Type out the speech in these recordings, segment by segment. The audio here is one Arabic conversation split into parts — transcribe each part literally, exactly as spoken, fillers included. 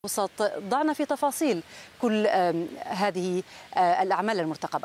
الأوسط. ضعنا في تفاصيل كل هذه الأعمال المرتقبة.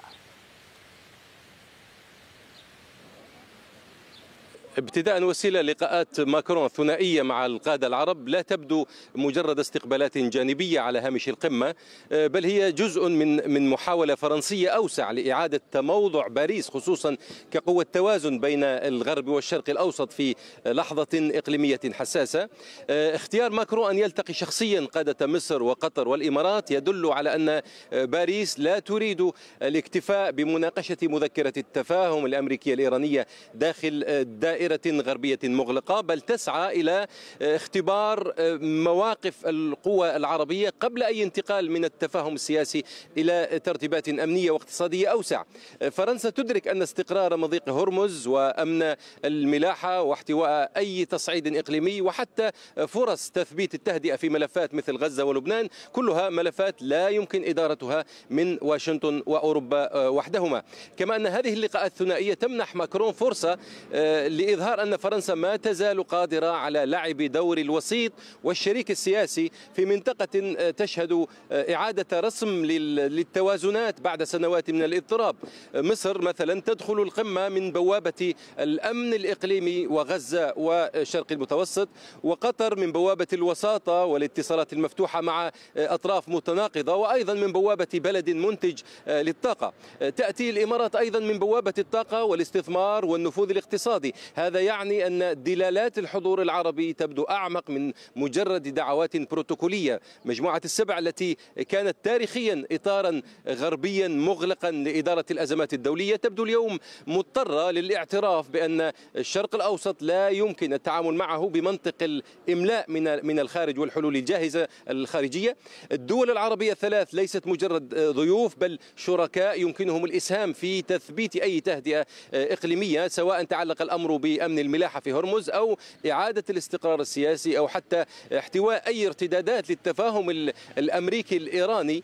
ابتداء وسيلة لقاءات ماكرون ثنائية مع القادة العرب لا تبدو مجرد استقبالات جانبية على هامش القمة، بل هي جزء من من محاولة فرنسية أوسع لإعادة تموضع باريس، خصوصا كقوة توازن بين الغرب والشرق الأوسط في لحظة إقليمية حساسة. اختيار ماكرون أن يلتقي شخصيا قادة مصر وقطر والإمارات يدل على أن باريس لا تريد الاكتفاء بمناقشة مذكرة التفاهم الأمريكية الإيرانية داخل دائرة غربية مغلقة، بل تسعى إلى اختبار مواقف القوى العربية قبل أي انتقال من التفاهم السياسي إلى ترتيبات أمنية واقتصادية أوسع. فرنسا تدرك أن استقرار مضيق هرمز وأمن الملاحة واحتواء أي تصعيد إقليمي وحتى فرص تثبيت التهدئة في ملفات مثل غزة ولبنان كلها ملفات لا يمكن إدارتها من واشنطن وأوروبا وحدهما. كما أن هذه اللقاءات الثنائية تمنح ماكرون فرصة لإظهار أن فرنسا ما تزال قادرة على لعب دور الوسيط والشريك السياسي في منطقة تشهد إعادة رسم للتوازنات بعد سنوات من الاضطراب. مصر مثلا تدخل القمة من بوابة الأمن الإقليمي وغزة والشرق المتوسط، وقطر من بوابة الوساطة والاتصالات المفتوحة مع أطراف متناقضة، وأيضا من بوابة بلد منتج للطاقة. تأتي الإمارات أيضا من بوابة الطاقة والاستثمار والنفوذ الاقتصادي. هذا يعني أن دلالات الحضور العربي تبدو أعمق من مجرد دعوات بروتوكولية. مجموعة السبع التي كانت تاريخيا إطارا غربيا مغلقا لإدارة الأزمات الدولية تبدو اليوم مضطرة للاعتراف بأن الشرق الأوسط لا يمكن التعامل معه بمنطق الإملاء من من الخارج والحلول الجاهزة الخارجية. الدول العربية الثلاث ليست مجرد ضيوف بل شركاء يمكنهم الإسهام في تثبيت أي تهدئة إقليمية، سواء تعلق الأمر بأمن الملاحة في هرمز أو إعادة الاستقرار السياسي أو حتى احتواء أي ارتدادات للتفاهم الأمريكي الإيراني.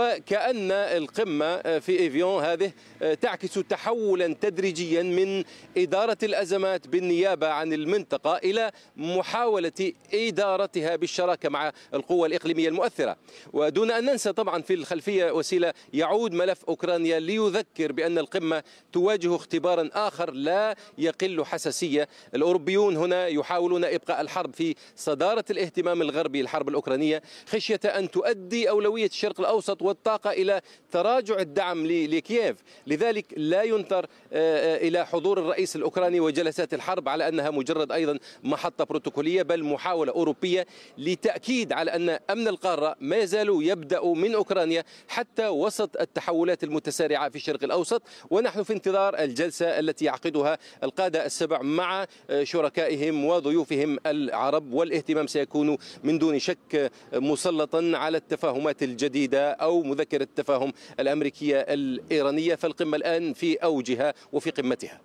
وكأن القمة في إيفيون هذه تعكس تحولا تدريجيا من إدارة الأزمات بالنيابة عن المنطقة إلى محاولة إدارتها بالشراكة مع القوى الإقليمية المؤثرة. ودون أن ننسى طبعا في الخلفية وسيلة يعود ملف أوكرانيا ليذكر بأن القمة تواجه اختبارا آخر لا يقل حساسية. الأوروبيون هنا يحاولون إبقاء الحرب في صدارة الاهتمام الغربي الحرب الأوكرانية خشية أن تؤدي أولوية الشرق الأوسط والطاقة إلى تراجع الدعم لكييف. لذلك لا ينظر إلى حضور الرئيس الأوكراني وجلسات الحرب على أنها مجرد أيضا محطة بروتوكولية، بل محاولة أوروبية لتأكيد على أن أمن القارة ما يزال يبدأ من أوكرانيا حتى وسط التحولات المتسارعة في الشرق الأوسط. ونحن في انتظار الجلسة التي يعقدها القادة السبع مع شركائهم وضيوفهم العرب، والاهتمام سيكون من دون شك مسلطا على التفاهمات الجديدة أو مذكرة التفاهم الأمريكية الإيرانية. فالقمة الآن في أوجها وفي قمتها.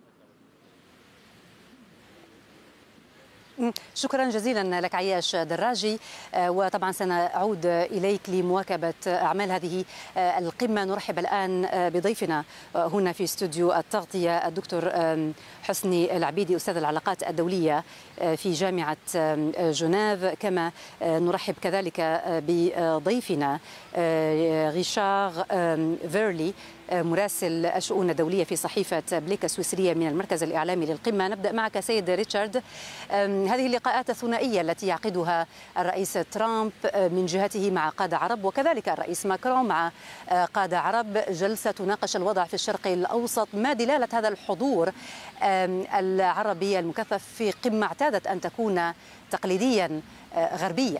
شكرا جزيلا لك عياش دراجي، وطبعا سنعود إليك لمواكبة أعمال هذه القمة. نرحب الآن بضيفنا هنا في استوديو التغطية الدكتور حسني العبيدي أستاذ العلاقات الدولية في جامعة جنيف، كما نرحب كذلك بضيفنا ريشار فيرلي مراسل الشؤون الدولية في صحيفة بليك السويسرية من المركز الإعلامي للقمة. نبدأ معك سيد ريتشارد. هذه اللقاءات الثنائية التي يعقدها الرئيس ترامب من جهته مع قادة عرب وكذلك الرئيس ماكرون مع قادة عرب، جلسة تناقش الوضع في الشرق الأوسط، ما دلالة هذا الحضور العربي المكثف في قمة اعتادت أن تكون تقليديا غربية؟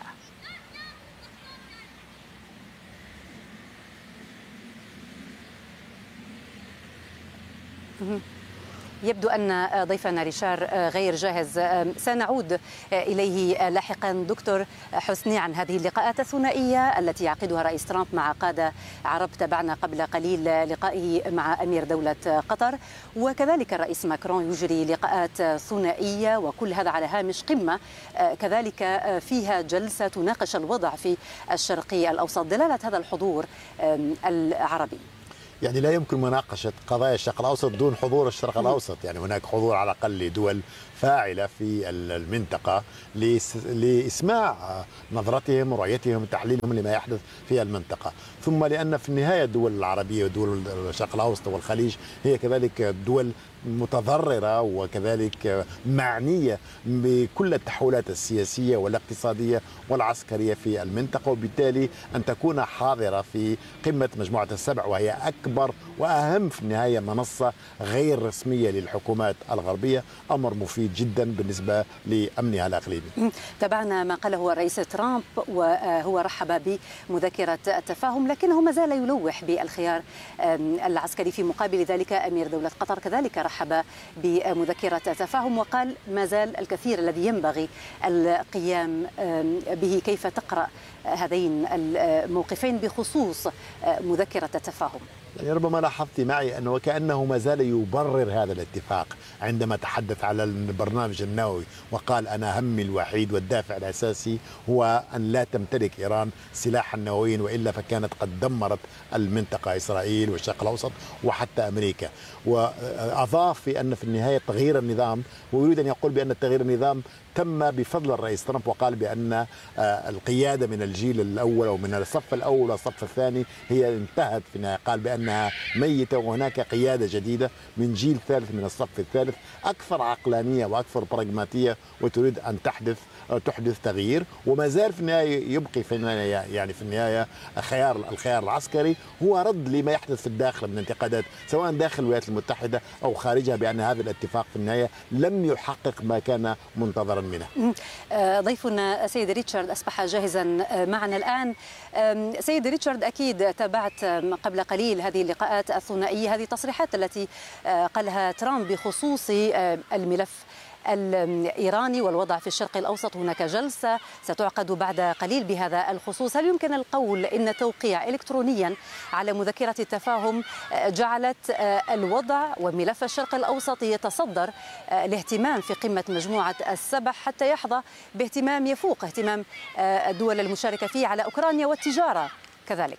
يبدو أن ضيفنا ريشار غير جاهز، سنعود إليه لاحقا. دكتور حسني، عن هذه اللقاءات الثنائية التي يعقدها رئيس ترامب مع قادة عرب، تابعنا قبل قليل لقائه مع أمير دولة قطر، وكذلك الرئيس ماكرون يجري لقاءات ثنائية، وكل هذا على هامش قمة كذلك فيها جلسة تناقش الوضع في الشرق الأوسط. دلالة هذا الحضور العربي؟ يعني لا يمكن مناقشة قضايا الشرق الأوسط دون حضور الشرق الأوسط. يعني هناك حضور على الأقل لدول فاعلة في المنطقة لإسماع نظرتهم ورؤيتهم وتحليلهم لما يحدث في المنطقة. ثم لأن في النهاية الدول العربية ودول الشرق الأوسط والخليج هي كذلك دول متضررة وكذلك معنية بكل التحولات السياسية والاقتصادية والعسكرية في المنطقة، وبالتالي أن تكون حاضرة في قمة مجموعة السبع وهي أكبر وأهم في النهاية منصة غير رسمية للحكومات الغربية أمر مفيد جدا بالنسبة لأمنها الإقليمي. تابعنا ما قاله الرئيس ترامب وهو رحب بمذكرة التفاهم، لكنه ما زال يلوح بالخيار العسكري. في مقابل ذلك أمير دولة قطر كذلك رحب بمذكرة التفاهم وقال ما زال الكثير الذي ينبغي القيام به. كيف تقرأ هذين الموقفين بخصوص مذكرة التفاهم؟ يعني ربما لاحظت معي أنه كأنه ما زال يبرر هذا الاتفاق عندما تحدث على البرنامج النووي وقال أنا همي الوحيد والدافع الأساسي هو أن لا تمتلك إيران سلاحا نوويا، وإلا فكانت قد دمرت المنطقة إسرائيل والشرق الأوسط وحتى أمريكا. وأضاف في أن في النهاية تغيير النظام، ويريد أن يقول بأن تغيير النظام تم بفضل الرئيس ترامب، وقال بأن القيادة من الجيل الأول أو من الصف الأول والصف الثاني هي انتهت في النهاية. قال بأنها ميتة وهناك قيادة جديدة من جيل ثالث من الصف الثالث أكثر عقلانية وأكثر براغماتية وتريد أن تحدث تحدث تغيير. وما زال في النهاية يبقي في النهاية يعني في النهاية خيار الخيار العسكري هو رد لما يحدث في الداخل من انتقادات سواء داخل الولايات المتحدة أو خارجها بأن هذا الاتفاق في النهاية لم يحقق ما كان منتظرا منه. ضيفنا سيد ريتشارد أصبح جاهزا معنا الآن. سيد ريتشارد، أكيد تابعت قبل قليل هذه اللقاءات الثنائية، هذه التصريحات التي قالها ترامب بخصوص الملف الإيراني والوضع في الشرق الأوسط. هناك جلسة ستعقد بعد قليل بهذا الخصوص. هل يمكن القول إن التوقيع إلكترونيا على مذكرة التفاهم جعلت الوضع وملف الشرق الأوسط يتصدر الاهتمام في قمة مجموعة السبع حتى يحظى باهتمام يفوق اهتمام الدول المشاركة فيه على أوكرانيا والتجارة كذلك؟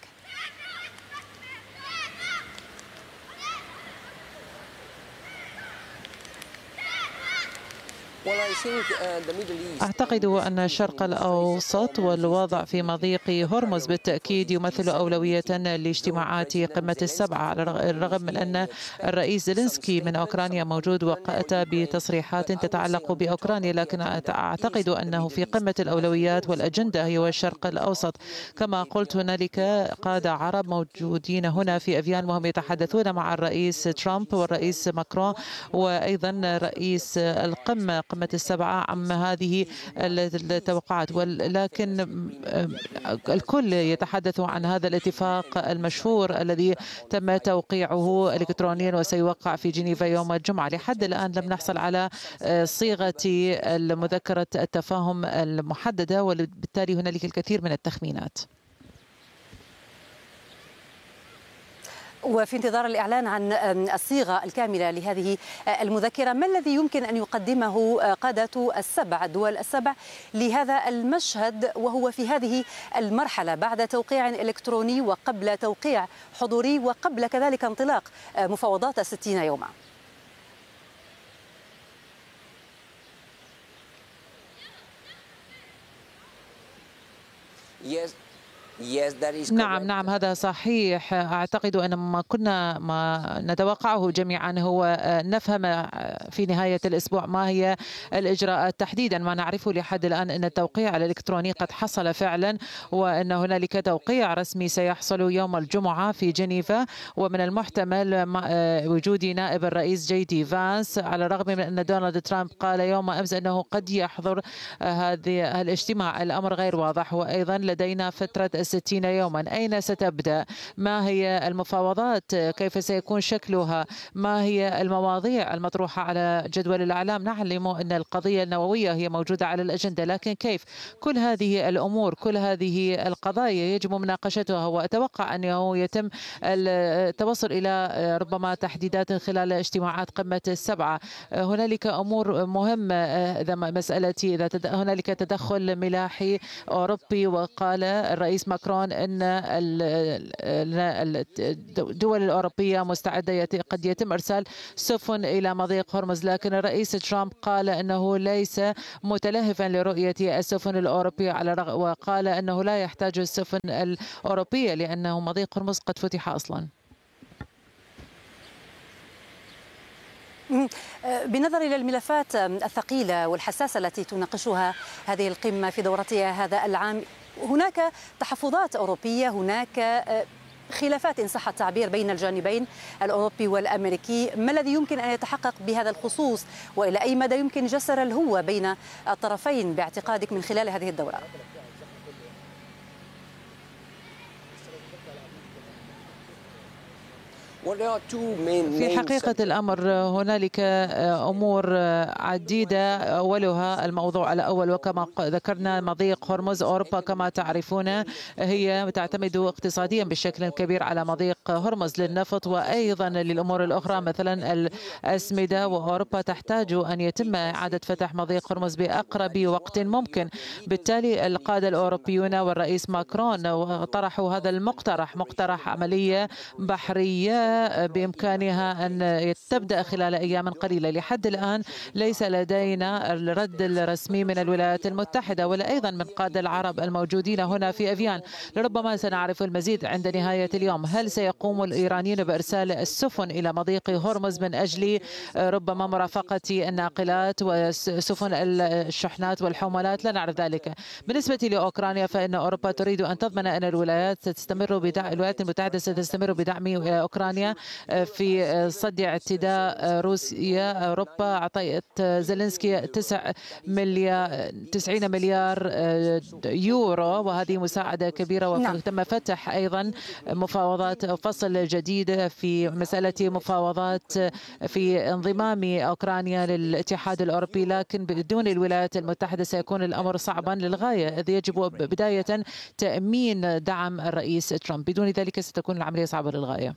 أعتقد أن الشرق الأوسط والوضع في مضيق هرمز بالتأكيد يمثل أولوية لاجتماعات قمة السبعة، على الرغم من أن الرئيس زيلينسكي من أوكرانيا موجود وأتى بتصريحات تتعلق بأوكرانيا، لكن أعتقد أنه في قمة الأولويات والأجندة هي الشرق الأوسط. كما قلت هنالك قادة عرب موجودين هنا في أفيان وهم يتحدثون مع الرئيس ترامب والرئيس ماكرون وأيضا رئيس القمة قمة السبعة عن هذه التوقعات، ولكن الكل يتحدث عن هذا الاتفاق المشهور الذي تم توقيعه إلكترونيا وسيوقع في جنيفا يوم الجمعة. لحد الآن لم نحصل على صيغة مذكرة التفاهم المحددة، وبالتالي هنالك الكثير من التخمينات. وفي انتظار الإعلان عن الصيغة الكاملة لهذه المذكرة، ما الذي يمكن أن يقدمه قادة السبع الدول السبع لهذا المشهد وهو في هذه المرحلة بعد توقيع إلكتروني وقبل توقيع حضوري وقبل كذلك انطلاق مفاوضات ستين يوما؟ yes. نعم نعم هذا صحيح. أعتقد أن ما كنا ما نتوقعه جميعا هو نفهم في نهاية الأسبوع ما هي الإجراءات تحديدا. ما نعرفه لحد الآن أن التوقيع الإلكتروني قد حصل فعلا، وأن هنالك توقيع رسمي سيحصل يوم الجمعة في جنيفا، ومن المحتمل وجود نائب الرئيس جي دي فانس، على الرغم من أن دونالد ترامب قال يوم أمس أنه قد يحضر هذا الاجتماع. الأمر غير واضح. وأيضا لدينا فترة ستين يوما. أين ستبدأ؟ ما هي المفاوضات؟ كيف سيكون شكلها؟ ما هي المواضيع المطروحة على جدول الأعلام؟ نعلم أن القضية النووية هي موجودة على الأجندة، لكن كيف؟ كل هذه الأمور كل هذه القضايا يجب مناقشتها، وأتوقع أنه يتم التوصل إلى ربما تحديدات خلال اجتماعات قمة السبعة. هنالك أمور مهمة، إذا مسألة إذا هنالك تدخل ملاحي أوروبي، وقال الرئيس ماكرون أن الدول الأوروبية مستعدة قد يتم إرسال سفن إلى مضيق هرمز، لكن الرئيس ترامب قال أنه ليس متلهفا لرؤية السفن الأوروبية على رغ... وقال أنه لا يحتاج السفن الأوروبية لأنه مضيق هرمز قد فتح أصلا. بالنظر إلى الملفات الثقيلة والحساسة التي تناقشها هذه القمة في دورتها هذا العام، هناك تحفظات أوروبية، هناك خلافات إن صح التعبير بين الجانبين الأوروبي والأمريكي. ما الذي يمكن أن يتحقق بهذا الخصوص، وإلى أي مدى يمكن جسر الهوة بين الطرفين باعتقادك من خلال هذه الدورة؟ في حقيقة الأمر هنالك أمور عديدة، أولها الموضوع الأول وكما ذكرنا مضيق هرمز. أوروبا كما تعرفون هي تعتمد اقتصاديا بشكل كبير على مضيق هرمز للنفط وأيضا للأمور الأخرى مثلا الأسمدة، وأوروبا تحتاج أن يتم إعادة فتح مضيق هرمز بأقرب وقت ممكن. بالتالي القادة الأوروبيون والرئيس ماكرون طرحوا هذا المقترح، مقترح عملية بحرية بإمكانها أن تبدأ خلال أيام قليلة. لحد الآن ليس لدينا الرد الرسمي من الولايات المتحدة ولا أيضا من قادة العرب الموجودين هنا في أفيان. لربما سنعرف المزيد عند نهاية اليوم. هل سيقوم الإيرانيون بإرسال السفن إلى مضيق هرمز من أجل ربما مرافقة الناقلات وسفن الشحنات والحمولات؟ لا نعرف ذلك. بالنسبة لأوكرانيا فإن أوروبا تريد أن تضمن أن الولايات ستستمر بدعم الولايات المتحدة ستستمر بدعم أوكرانيا في صد اعتداء روسيا. أوروبا أعطت زيلينسكي تسع مليار تسعين مليار يورو وهذه مساعدة كبيرة. وتم فتح أيضا مفاوضات فصل جديد في مسألة مفاوضات في انضمام أوكرانيا للاتحاد الأوروبي، لكن بدون الولايات المتحدة سيكون الأمر صعبا للغاية، إذ يجب بداية تأمين دعم الرئيس ترامب. بدون ذلك ستكون العملية صعبة للغاية.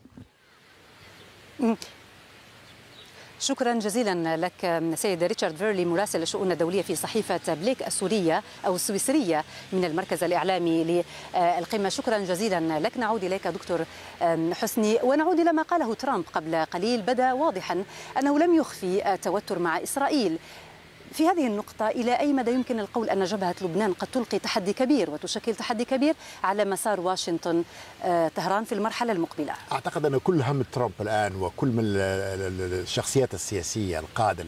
شكرا جزيلا لك سيد ريتشارد فيرلي مراسل الشؤون الدولية في صحيفة بليك السورية أو السويسرية من المركز الإعلامي للقمة. شكرا جزيلا لك. نعود إليك دكتور حسني ونعود إلى ما قاله ترامب قبل قليل. بدا واضحا أنه لم يخفي التوتر مع إسرائيل. في هذه النقطة إلى أي مدى يمكن القول أن جبهة لبنان قد تلقي تحدي كبير وتشكل تحدي كبير على مسار واشنطن طهران في المرحلة المقبلة؟ أعتقد أن كل هم ترامب الآن وكل من الشخصيات السياسية القادة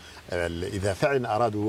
إذا فعلا أرادوا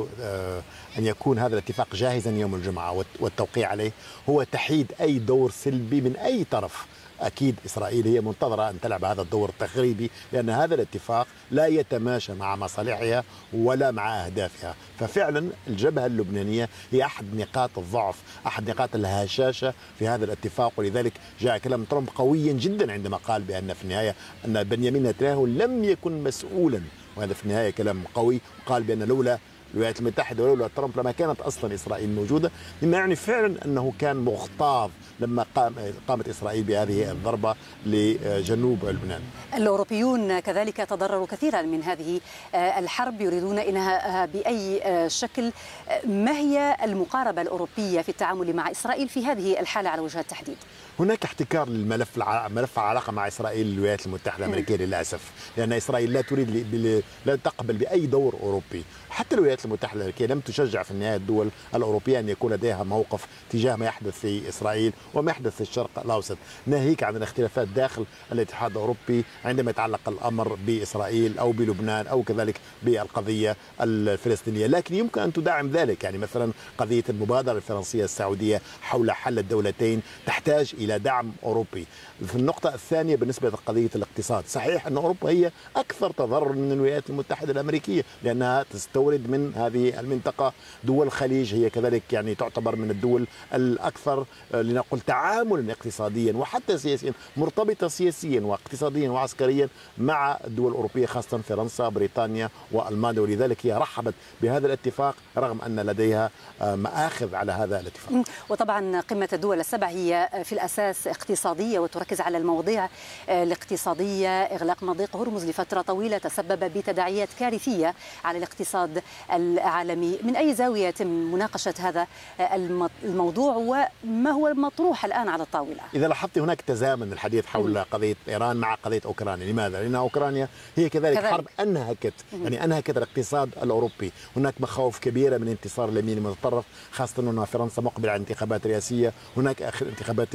أن يكون هذا الاتفاق جاهزا يوم الجمعة والتوقيع عليه هو تحييد أي دور سلبي من أي طرف. أكيد إسرائيل هي منتظرة أن تلعب هذا الدور التخريبي لأن هذا الاتفاق لا يتماشى مع مصالحها ولا مع أهدافها. ففعلا الجبهة اللبنانية هي أحد نقاط الضعف، أحد نقاط الهشاشة في هذا الاتفاق. ولذلك جاء كلام ترامب قويا جدا عندما قال بأن في النهاية أن بنيامين نتنياهو لم يكن مسؤولا، وهذا في النهاية كلام قوي. قال بأن لولا الولايات المتحدة ولولا ترامب لما كانت أصلا إسرائيل موجودة، مما يعني فعلا أنه كان مغتاظ لما قام قامت إسرائيل بهذه الضربة لجنوب لبنان. الأوروبيون كذلك تضرروا كثيرا من هذه الحرب، يريدون إنها بأي شكل. ما هي المقاربة الأوروبية في التعامل مع إسرائيل في هذه الحالة على وجه التحديد؟ هناك احتكار للملف ملف العلاقة مع إسرائيل للولايات المتحدة الأمريكية للأسف، لأن إسرائيل لا تريد لا تقبل بأي دور أوروبي. حتى الولايات المتحدة الأمريكية لم تشجع في النهاية الدول الأوروبية أن يكون لديها موقف تجاه ما يحدث في إسرائيل وما يحدث في الشرق الأوسط، ناهيك عن الاختلافات داخل الاتحاد الأوروبي عندما يتعلق الأمر بإسرائيل أو بلبنان أو كذلك بالقضية الفلسطينية. لكن يمكن أن تدعم ذلك، يعني مثلا قضية المبادرة الفرنسية السعودية حول حل الدولتين تحتاج إلى دعم أوروبي. في النقطة الثانية بالنسبة لقضية الاقتصاد، صحيح أن أوروبا هي أكثر تضرر من الولايات المتحدة الأمريكية لأنها تستورد من هذه المنطقة. دول الخليج هي كذلك يعني تعتبر من الدول الأكثر لنقل تعاملا اقتصاديا وحتى سياسيا، مرتبطة سياسيا واقتصاديا وعسكريا مع الدول الأوروبية خاصة فرنسا بريطانيا وألمانيا. ولذلك هي رحبت بهذا الاتفاق رغم أن لديها مآخذ على هذا الاتفاق. وطبعا قمة الدول السبع هي في الأساس اقتصادية وتركز على المواضيع الاقتصادية. إغلاق مضيق هرمز لفترة طويلة تسبب بتداعيات كارثية على الاقتصاد العالمي. من أي زاوية يتم مناقشة هذا الموضوع وما هو المطروح الآن على الطاولة؟ إذا لاحظت هناك تزامن الحديث حول قضية إيران مع قضية أوكرانيا. لماذا؟ لأن أوكرانيا هي كذلك, كذلك. حرب أنهكت يعني أنهكت الاقتصاد الأوروبي. هناك مخاوف كبيرة من انتصار اليمين المتطرف، خاصة أن فرنسا مقبلة على انتخابات رئاسية، هناك انتخابات